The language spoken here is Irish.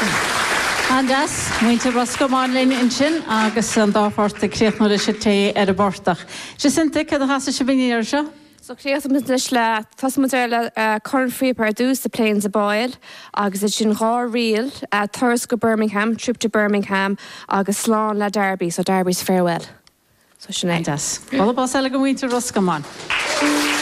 Andas, muinte Roscommon linn in sin agus an dáforta créachú le sé ar a bortach. Jacinta, cad a hasa se bhíar seo? So creaach mu leis le tasmuir le corn free par dús the plains a boil agus it sin rá riil thuras go Birmingham, trip to Birmingham agus slán le Derby, so Derby's farewell. So sin Andas. Bala bás eile go muinte Roscommon.